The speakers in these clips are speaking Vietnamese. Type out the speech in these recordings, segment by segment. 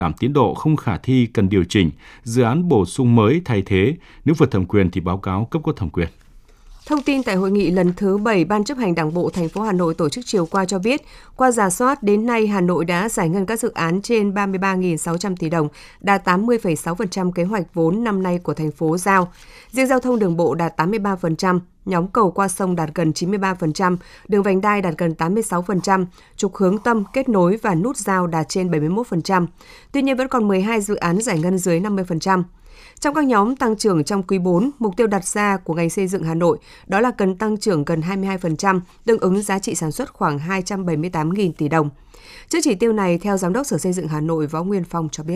giảm tiến độ không khả thi cần điều chỉnh, dự án bổ sung mới thay thế, nếu vượt thẩm quyền thì báo cáo cấp có thẩm quyền. Thông tin tại hội nghị lần thứ 7 Ban chấp hành Đảng bộ thành phố Hà Nội tổ chức chiều qua cho biết, qua rà soát đến nay Hà Nội đã giải ngân các dự án trên 33.600 tỷ đồng, đạt 80,6% kế hoạch vốn năm nay của thành phố giao. Riêng giao thông đường bộ đạt 83%, nhóm cầu qua sông đạt gần 93%, đường vành đai đạt gần 86%, trục hướng tâm, kết nối và nút giao đạt trên 71%. Tuy nhiên vẫn còn 12 dự án giải ngân dưới 50%. Trong các nhóm tăng trưởng trong quý 4, mục tiêu đặt ra của ngành xây dựng Hà Nội đó là cần tăng trưởng gần 22%, tương ứng giá trị sản xuất khoảng 278.000 tỷ đồng. Trước chỉ tiêu này, theo Giám đốc Sở Xây dựng Hà Nội Võ Nguyên Phong cho biết.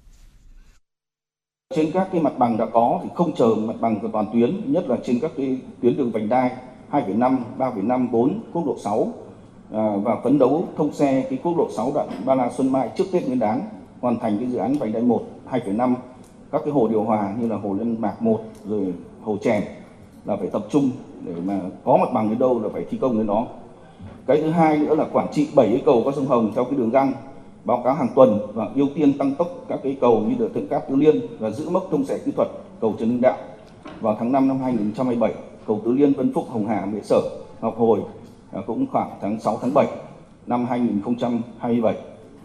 Trên các cái mặt bằng đã có thì không chờ mặt bằng của toàn tuyến, nhất là trên các cái tuyến đường vành đai 2,5, 3,5, 4, quốc lộ 6 và phấn đấu thông xe cái quốc lộ 6 đoạn Ba La Xuân Mai trước Tết Nguyên đán, hoàn thành cái dự án vành đai 1, 2,5, các cái hồ điều hòa như là hồ Liên Mạc 1 rồi hồ Chèn là phải tập trung để mà có mặt bằng đến đâu là phải thi công đến đó. Cái thứ hai nữa là quản trị 7 cái cầu qua sông Hồng theo cái đường găng, báo cáo hàng tuần và ưu tiên tăng tốc các cái cầu như là Thượng Cát Tứ Liên và giữ mốc thông xe kỹ thuật cầu Trần Hưng Đạo. Vào tháng 5 năm 2027, cầu Tứ Liên, Vân Phúc, Hồng Hà, Mễ Sở, Ngọc Hồi cũng khoảng tháng 6, tháng 7 năm 2027.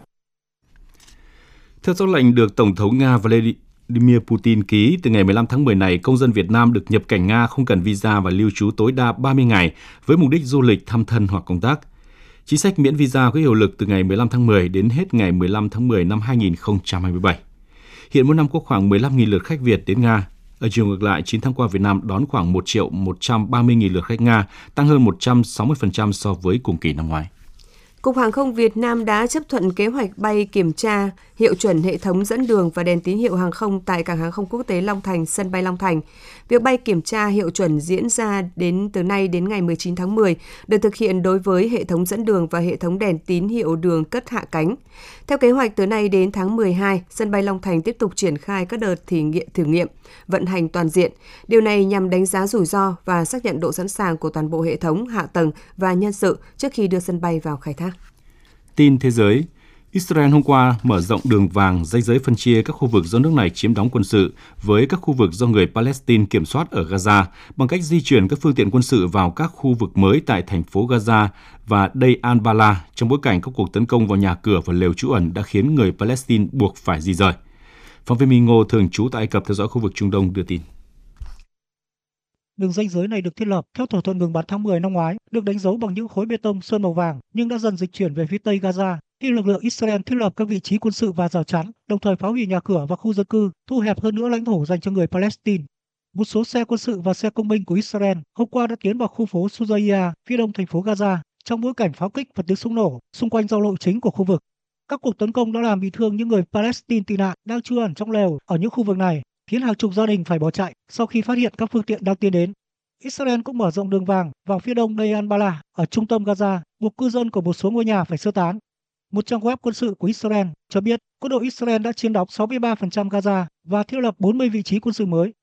Theo sắc lệnh được Tổng thống Nga Vladimir Putin ký, từ ngày 15 tháng 10 này, công dân Việt Nam được nhập cảnh Nga không cần visa và lưu trú tối đa 30 ngày với mục đích du lịch, thăm thân hoặc công tác. Chính sách miễn visa có hiệu lực từ ngày 15 tháng 10 đến hết ngày 15 tháng 10 năm 2027. Hiện mỗi năm có khoảng 15.000 lượt khách Việt đến Nga. Ở chiều ngược lại, 9 tháng qua Việt Nam đón khoảng 1.130.000 lượt khách Nga, tăng hơn 160% so với cùng kỳ năm ngoái. Cục Hàng không Việt Nam đã chấp thuận kế hoạch bay kiểm tra hiệu chuẩn hệ thống dẫn đường và đèn tín hiệu hàng không tại Cảng hàng không quốc tế Long Thành, sân bay Long Thành. Việc bay kiểm tra hiệu chuẩn diễn ra từ nay đến ngày 19 tháng 10 được thực hiện đối với hệ thống dẫn đường và hệ thống đèn tín hiệu đường cất hạ cánh. Theo kế hoạch, từ nay đến tháng 12, sân bay Long Thành tiếp tục triển khai các đợt thử nghiệm, vận hành toàn diện. Điều này nhằm đánh giá rủi ro và xác nhận độ sẵn sàng của toàn bộ hệ thống, hạ tầng và nhân sự trước khi đưa sân bay vào khai thác. Tin thế giới, Israel hôm qua mở rộng đường vàng ranh giới phân chia các khu vực do nước này chiếm đóng quân sự với các khu vực do người Palestine kiểm soát ở Gaza bằng cách di chuyển các phương tiện quân sự vào các khu vực mới tại thành phố Gaza và Deir al-Balah trong bối cảnh các cuộc tấn công vào nhà cửa và lều trú ẩn đã khiến người Palestine buộc phải di rời. Phóng viên Minh Ngô thường trú tại Ai Cập theo dõi khu vực Trung Đông đưa tin. Đường ranh giới này được thiết lập theo thỏa thuận ngừng bắn tháng 10 năm ngoái, được đánh dấu bằng những khối bê tông sơn màu vàng nhưng đã dần dịch chuyển về phía tây Gaza khi lực lượng Israel thiết lập các vị trí quân sự và rào chắn, đồng thời phá hủy nhà cửa và khu dân cư, thu hẹp hơn nữa lãnh thổ dành cho người Palestine. Một số xe quân sự và xe công binh của Israel hôm qua đã tiến vào khu phố Sujaiya, phía đông thành phố Gaza, trong bối cảnh pháo kích và tiếng súng nổ xung quanh giao lộ chính của khu vực. Các cuộc tấn công đã làm bị thương những người Palestine tị nạn đang trú ẩn trong lều ở những khu vực này, khiến hàng chục gia đình phải bỏ chạy sau khi phát hiện các phương tiện đang tiến đến. Israel cũng mở rộng đường vàng vào phía đông Deir al-Balah ở trung tâm Gaza, buộc cư dân của một số ngôi nhà phải sơ tán. Một trang web quân sự của Israel cho biết quân đội Israel đã chiếm đóng 63% Gaza và thiết lập 40 vị trí quân sự mới.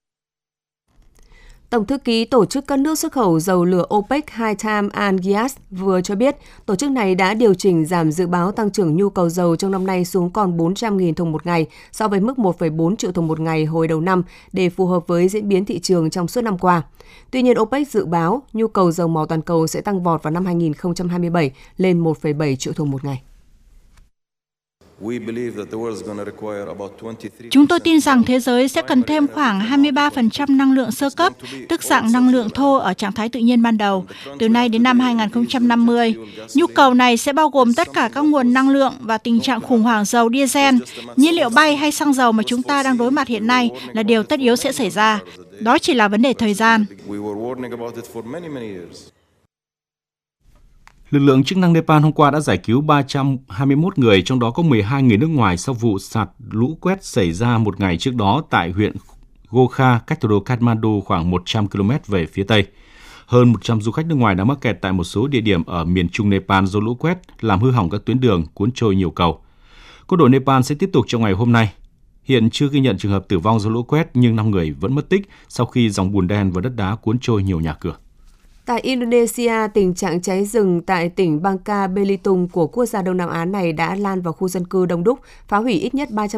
Tổng thư ký Tổ chức các nước xuất khẩu dầu lửa OPEC Haitham Al-Ghias vừa cho biết tổ chức này đã điều chỉnh giảm dự báo tăng trưởng nhu cầu dầu trong năm nay xuống còn 400.000 thùng một ngày so với mức 1,4 triệu thùng một ngày hồi đầu năm để phù hợp với diễn biến thị trường trong suốt năm qua. Tuy nhiên, OPEC dự báo nhu cầu dầu mỏ toàn cầu sẽ tăng vọt vào năm 2027 lên 1,7 triệu thùng một ngày. Chúng tôi tin rằng thế giới sẽ cần thêm khoảng 23% năng lượng sơ cấp, tức dạng năng lượng thô ở trạng thái tự nhiên ban đầu, từ nay đến năm 2050. Nhu cầu này sẽ bao gồm tất cả các nguồn năng lượng và tình trạng khủng hoảng dầu diesel, nhiên liệu bay hay xăng dầu mà chúng ta đang đối mặt hiện nay là điều tất yếu sẽ xảy ra. Đó chỉ là vấn đề thời gian. Lực lượng chức năng Nepal hôm qua đã giải cứu 321 người, trong đó có 12 người nước ngoài sau vụ sạt lũ quét xảy ra một ngày trước đó tại huyện Gokha, cách thủ đô Kathmandu khoảng 100 km về phía tây. Hơn 100 du khách nước ngoài đã mắc kẹt tại một số địa điểm ở miền trung Nepal do lũ quét, làm hư hỏng các tuyến đường, cuốn trôi nhiều cầu. Quân đội Nepal sẽ tiếp tục trong ngày hôm nay. Hiện chưa ghi nhận trường hợp tử vong do lũ quét, nhưng 5 người vẫn mất tích sau khi dòng bùn đen và đất đá cuốn trôi nhiều nhà cửa. Tại Indonesia, tình trạng cháy rừng tại tỉnh Bangka Belitung của quốc gia Đông Nam Á này đã lan vào khu dân cư đông đúc, phá hủy ít nhất 300